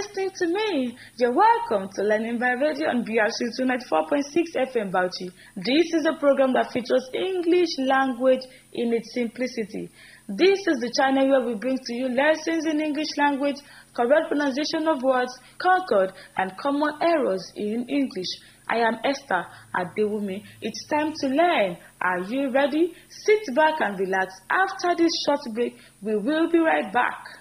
listening to me. You're welcome to Learning by Radio on BRC 294.6 FM Bauchi. This is a program that features English language in its simplicity. This is the channel where we bring to you lessons in English language, correct pronunciation of words, concord, and common errors in English. I am Esther Adewumi. It's time to learn. Are you ready? Sit back and relax. After this short break, we will be right back.